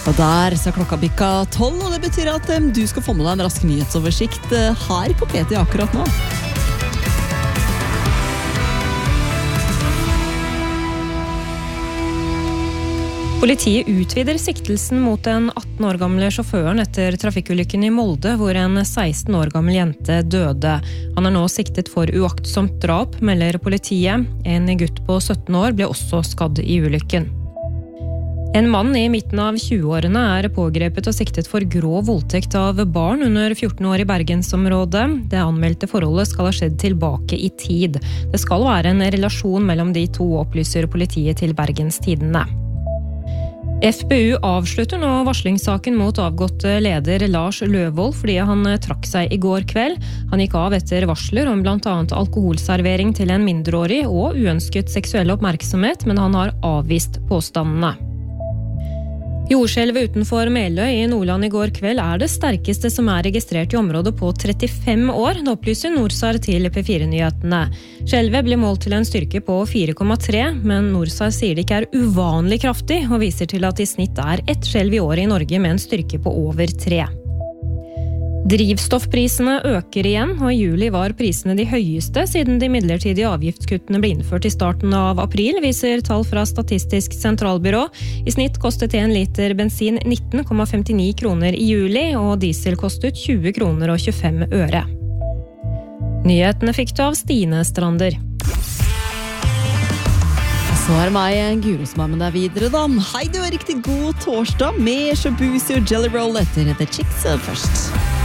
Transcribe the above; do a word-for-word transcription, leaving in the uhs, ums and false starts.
Og der så klokka bikka tolv, og det betyr at um, du skal få med deg en rask nyhetsoversikt uh, her på P T akkurat nå. Politiet utvider siktelsen mot den atten år gamle sjåføren etter trafikkulykken i Molde, hvor en seksten år gammel jente døde. Han er nå siktet for uaktsomt drap, melder politiet. En gutt på sytten år ble også skadd i ulykken. En mann i midten av tjueårene er pågrepet og siktet for grov voldtekt av barn under fjorten år i Bergensområdet. Det anmeldte forholdet skal ha skjedd tilbake i tid. Det skal være en relasjon mellom de to, opplyser politiet til Bergens Tidende. F B U avslutter nå varslingssaken mot avgåtte leder Lars Løvold fordi han trakk seg i går kveld. Han gikk av etter varsler om blant annet alkoholservering til en mindreårig og uønsket seksuell oppmerksomhet, men han har avvist påstandene. Jordskjelvet utenfor Meløy i Nordland i går kveld er det sterkeste som er registrert i området på trettifem år, det opplyser Norsar til P fire-nyhetene. Skjelvet ble målt til en styrke på fire komma tre, men Norsar sier det ikke er uvanlig kraftig, og viser til at i snitt er ett skjelv i året i Norge med en styrke på over tre. Drivstoffprisene øker igjen, og i juli var prisene de høyeste siden de midlertidige avgiftskuttene ble innført i starten av april, viser tall fra Statistisk sentralbyrå. I snitt kostet en liter bensin nitten komma femtini kroner i juli, og diesel kostet tjue kroner og tjuefem øre. Nyhetene fikk du av Stine Strander. Så er det meg, Guro, som er med deg videre da. Hei, du er riktig god torsdag med Shabuzi og Jelly Roll etter The Chicks først.